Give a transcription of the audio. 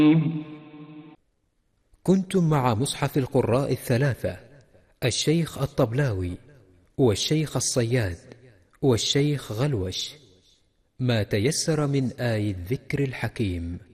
كنتم مع مصحف القراء الثلاثة، الشيخ الطبلاوي والشيخ الصياد والشيخ غلوش، ما تيسر من آي الذكر الحكيم.